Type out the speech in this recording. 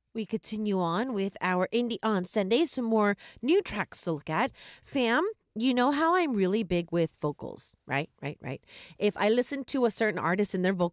We continue on with our Indie on Sunday, some more new tracks to look at. Fam, you know how I'm really big with vocals, right? Right, right. If I listen to a certain artist and their